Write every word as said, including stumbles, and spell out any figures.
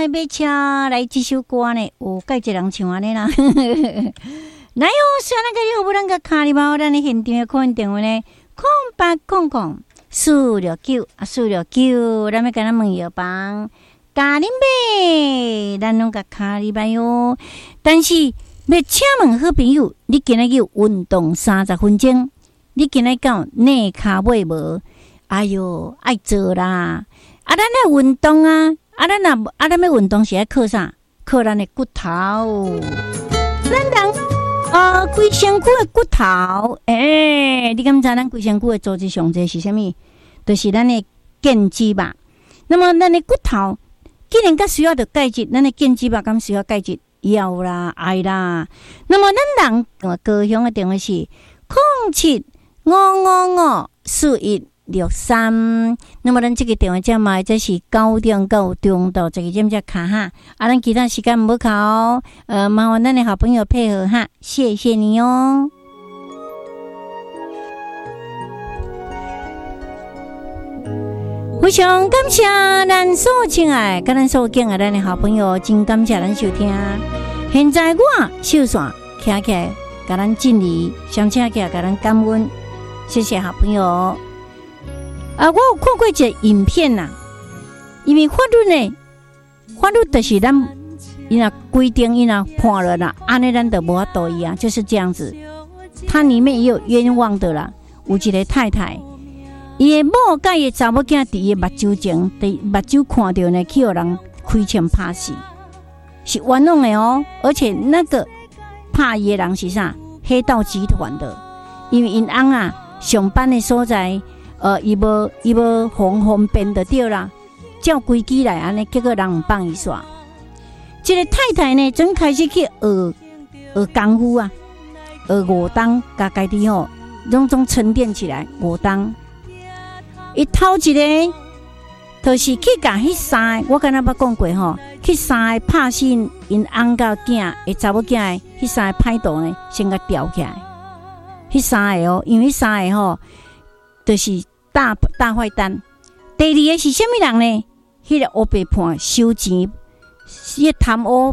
的马车来这首歌呢，有介一人唱安尼啦。来哦，虽然个你好不咱个卡里包，咱的现场的可能电话呢，空八空空四六九啊四六九，咱们跟咱问药房咖喱妹，咱拢个卡里包哟。但是要请问好朋友，你今日有运动三十分钟，你今日讲内卡尾无？哎哟，爱做啦！啊，咱来运动啊！啊，咱若啊，咱要运动是爱靠啥？靠咱的骨头。咱人啊，规身躯的骨头，诶、欸，你敢知咱规身躯的组织上侪是啥物？就是咱的腱肌吧。那么咱的骨头既然甲需要着钙质，咱的腱肌吧敢需要钙质？要啦，爱啦。那么咱人高雄的电话是零七五五五四一六三。那么咱这个电话号码这是九点到中到这个点才卡哈。啊，咱其他时间无考，呃，麻烦咱的好朋友配合哈，谢谢你哦。非常感谢咱所亲爱、甲咱所敬爱咱的好朋友，真感谢咱收听。现在我秀线徛起来，甲咱敬礼，相请起来，甲咱感恩，谢谢好朋友。啊，我有看过一个影片呐，因为法律呢，法律就是咱伊若规定伊若判了啦，安尼咱就无法度伊啊，就是这样子。它里面也有冤枉的啦，有一个太太。伊的某甲伊查某囝伫伊目睭前，伫目睭看到呢，去互人开枪拍死，是冤枉的哦。而且那个拍伊的人是啥？黑道集团的，因为因翁啊上班的所在，呃，伊无伊无方方便就对啦，照规矩来安尼，结果人毋放伊煞。这个太太呢，真开始去学学功夫啊，学武当，甲家己吼，拢总沉淀起来武当。伊头一个，就是去甲迄三个，我刚才捌讲过吼，去三个拍死因翁甲囝，诶查某囝诶，迄三个歹徒呢，先甲吊起来。迄三个哦，因为迄三个吼，就是大大坏蛋。第二个是啥物人呢？迄、那个乌白判收钱，迄、那个贪污